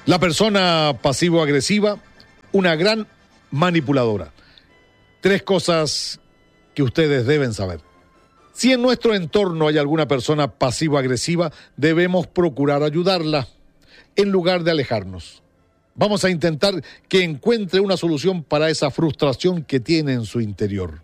La persona pasivo-agresiva, una gran manipuladora. 3 cosas que ustedes deben saber. Si en nuestro entorno hay alguna persona pasivo-agresiva, debemos procurar ayudarla en lugar de alejarnos. Vamos a intentar que encuentre una solución para esa frustración que tiene en su interior.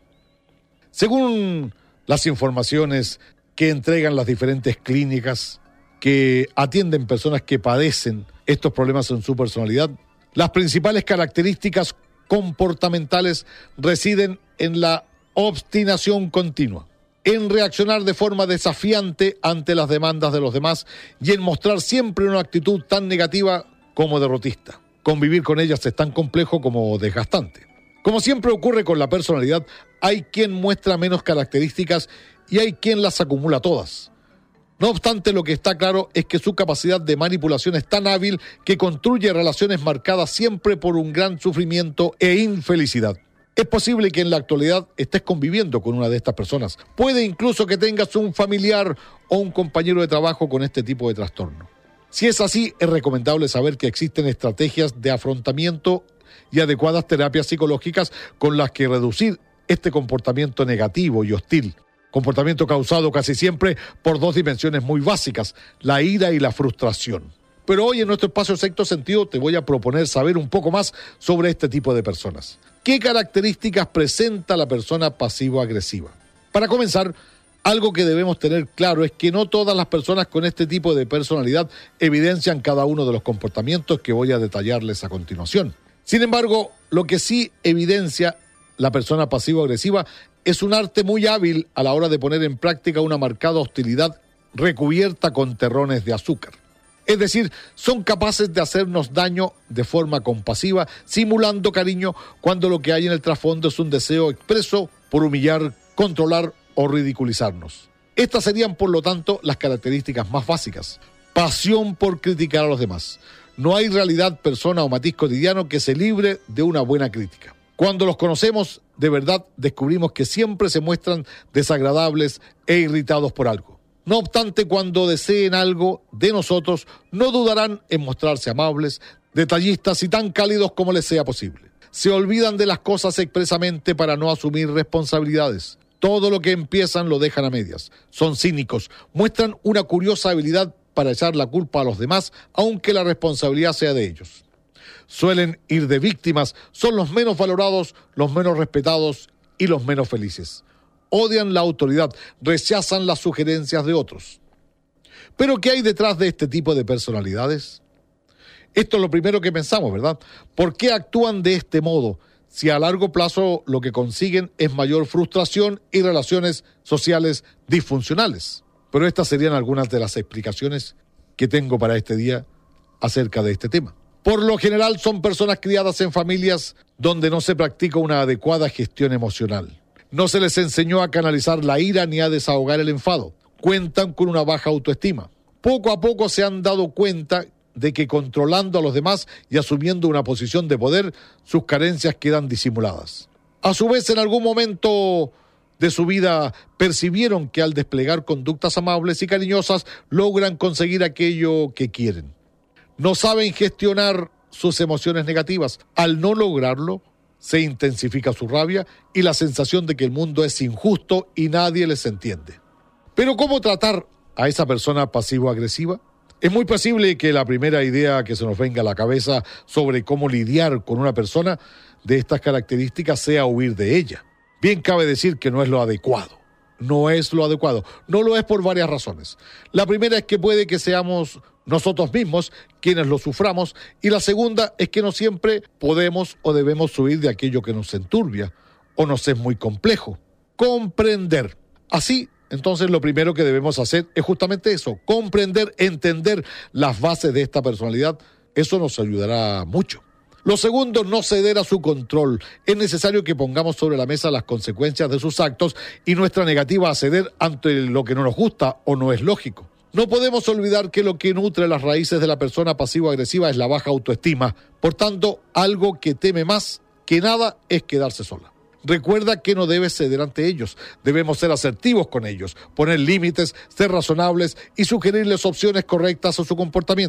Según las informaciones que entregan las diferentes clínicas que atienden personas que padecen estos problemas en su personalidad, las principales características comportamentales residen en la obstinación continua, en reaccionar de forma desafiante ante las demandas de los demás y en mostrar siempre una actitud tan negativa como derrotista. Convivir con ellas es tan complejo como desgastante. Como siempre ocurre con la personalidad, hay quien muestra menos características y hay quien las acumula todas. No obstante, lo que está claro es que su capacidad de manipulación es tan hábil que construye relaciones marcadas siempre por un gran sufrimiento e infelicidad. Es posible que en la actualidad estés conviviendo con una de estas personas. Puede incluso que tengas un familiar o un compañero de trabajo con este tipo de trastorno. Si es así, es recomendable saber que existen estrategias de afrontamiento y adecuadas terapias psicológicas con las que reducir este comportamiento negativo y hostil. Comportamiento causado casi siempre por 2 dimensiones muy básicas, la ira y la frustración. Pero hoy en nuestro espacio Sexto Sentido te voy a proponer saber un poco más sobre este tipo de personas. ¿Qué características presenta la persona pasivo-agresiva? Para comenzar, algo que debemos tener claro es que no todas las personas con este tipo de personalidad evidencian cada uno de los comportamientos que voy a detallarles a continuación. Sin embargo, lo que sí evidencia la persona pasivo-agresiva es un arte muy hábil a la hora de poner en práctica una marcada hostilidad recubierta con terrones de azúcar. Es decir, son capaces de hacernos daño de forma compasiva, simulando cariño, cuando lo que hay en el trasfondo es un deseo expreso por humillar, controlar o ridiculizarnos. Estas serían, por lo tanto, las características más básicas. Pasión por criticar a los demás. No hay realidad, persona o matiz cotidiano que se libre de una buena crítica. Cuando los conocemos, de verdad, descubrimos que siempre se muestran desagradables e irritados por algo. No obstante, cuando deseen algo de nosotros, no dudarán en mostrarse amables, detallistas y tan cálidos como les sea posible. Se olvidan de las cosas expresamente para no asumir responsabilidades. Todo lo que empiezan lo dejan a medias. Son cínicos, muestran una curiosa habilidad para echar la culpa a los demás, aunque la responsabilidad sea de ellos. Suelen ir de víctimas, son los menos valorados, los menos respetados y los menos felices. Odian la autoridad, rechazan las sugerencias de otros. ¿Pero qué hay detrás de este tipo de personalidades? Esto es lo primero que pensamos, ¿verdad? ¿Por qué actúan de este modo si a largo plazo lo que consiguen es mayor frustración y relaciones sociales disfuncionales? Pero estas serían algunas de las explicaciones que tengo para este día acerca de este tema. Por lo general son personas criadas en familias donde no se practica una adecuada gestión emocional. No se les enseñó a canalizar la ira ni a desahogar el enfado. Cuentan con una baja autoestima. Poco a poco se han dado cuenta de que controlando a los demás y asumiendo una posición de poder, sus carencias quedan disimuladas. A su vez, en algún momento de su vida percibieron que al desplegar conductas amables y cariñosas logran conseguir aquello que quieren. No saben gestionar sus emociones negativas. Al no lograrlo, se intensifica su rabia y la sensación de que el mundo es injusto y nadie les entiende. Pero ¿cómo tratar a esa persona pasivo-agresiva? Es muy posible que la primera idea que se nos venga a la cabeza sobre cómo lidiar con una persona de estas características sea huir de ella. Bien cabe decir que no es lo adecuado. No es lo adecuado. No lo es por varias razones. La primera es que puede que seamos nosotros mismos quienes lo suframos, y la segunda es que no siempre podemos o debemos huir de aquello que nos enturbia o nos es muy complejo. Comprender. Así, entonces, lo primero que debemos hacer es justamente eso, comprender, entender las bases de esta personalidad. Eso nos ayudará mucho. Lo segundo, no ceder a su control. Es necesario que pongamos sobre la mesa las consecuencias de sus actos y nuestra negativa a ceder ante lo que no nos gusta o no es lógico. No podemos olvidar que lo que nutre las raíces de la persona pasivo-agresiva es la baja autoestima. Por tanto, algo que teme más que nada es quedarse sola. Recuerda que no debes ceder ante ellos. Debemos ser asertivos con ellos, poner límites, ser razonables y sugerirles opciones correctas a su comportamiento.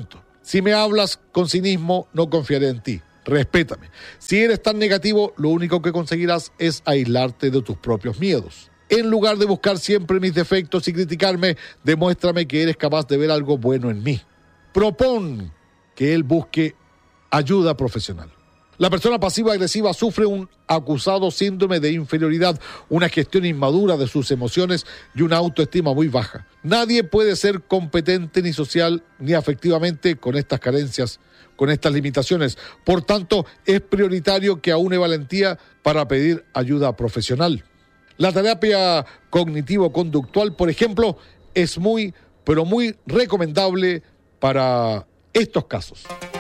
Si me hablas con cinismo, no confiaré en ti. Respétame. Si eres tan negativo, lo único que conseguirás es aislarte de tus propios miedos. En lugar de buscar siempre mis defectos y criticarme, demuéstrame que eres capaz de ver algo bueno en mí. Propón que él busque ayuda profesional. La persona pasivo-agresiva sufre un acusado síndrome de inferioridad, una gestión inmadura de sus emociones y una autoestima muy baja. Nadie puede ser competente ni social ni afectivamente con estas carencias, con estas limitaciones. Por tanto, es prioritario que aúne valentía para pedir ayuda profesional. La terapia cognitivo-conductual, por ejemplo, es muy, pero muy recomendable para estos casos.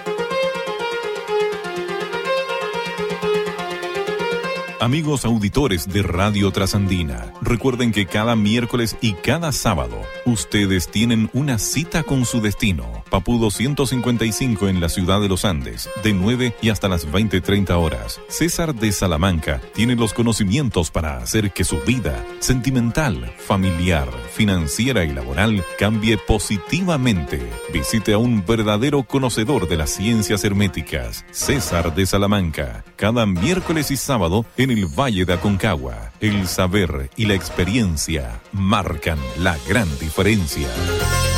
Amigos auditores de Radio Trasandina, recuerden que cada miércoles y cada sábado ustedes tienen una cita con su destino. Papudo 155 en la ciudad de los Andes, de 9 y hasta las 20:30 horas. César de Salamanca tiene los conocimientos para hacer que su vida sentimental, familiar, financiera y laboral cambie positivamente. Visite a un verdadero conocedor de las ciencias herméticas, César de Salamanca, cada miércoles y sábado en el Valle de Aconcagua. El saber y la experiencia marcan la gran diferencia.